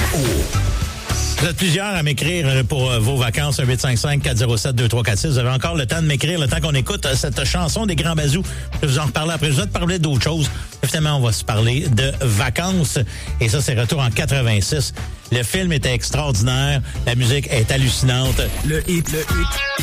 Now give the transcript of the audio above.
Vous êtes plusieurs à m'écrire pour vos vacances, 1-855-407-2346. Vous avez encore le temps de m'écrire, le temps qu'on écoute cette chanson des Grands Bazous. Je vais vous en reparler après. Je vais te parler d'autres choses. Finalement, on va se parler de vacances. Et ça, c'est retour en 86. Le film était extraordinaire. La musique est hallucinante. Le hit.